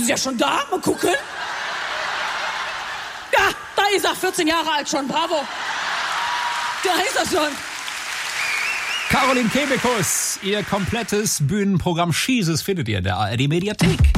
ist ja schon da. Mal gucken. Ja, da ist er. 14 Jahre alt schon. Bravo. Da ist er schon. Caroline Kebekus, ihr komplettes Bühnenprogramm Schießes findet ihr in der ARD Mediathek.